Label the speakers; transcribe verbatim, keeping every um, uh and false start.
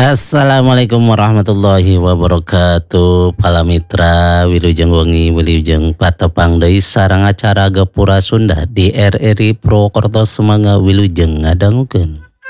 Speaker 1: Assalamualaikum warahmatullahi wabarakatuh. Para mitra Wilujeng Wengi Wilujeng Patepang deui sareng acara Gapura Sunda di R R I Purwokerto Semangga Wilujeng ngadangukeun.